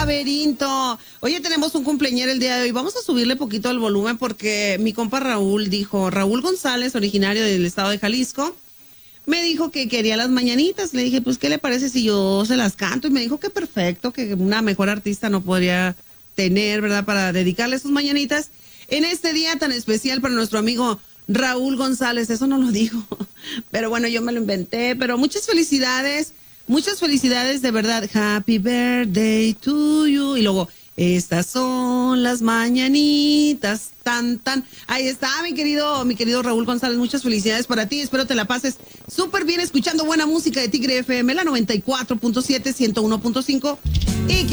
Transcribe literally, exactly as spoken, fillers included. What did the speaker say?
laberinto. Oye, tenemos un cumpleañero el día de hoy. Vamos a subirle poquito el volumen porque mi compa Raúl dijo, Raúl González, originario del estado de Jalisco, me dijo que quería las mañanitas. Le dije, pues, ¿qué le parece si yo se las canto? Y me dijo que perfecto, que una mejor artista no podría tener, ¿verdad? Para dedicarle sus mañanitas en este día tan especial para nuestro amigo Raúl González. Eso no lo dijo, pero bueno, yo me lo inventé. Pero muchas felicidades, muchas felicidades de verdad. Happy birthday to you. Y luego, estas son las mañanitas, tan, tan. Ahí está, mi querido, mi querido Raúl González. Muchas felicidades para ti. Espero te la pases súper bien escuchando buena música de Tigre F M, la noventa y cuatro punto siete, ciento uno punto cinco. Y que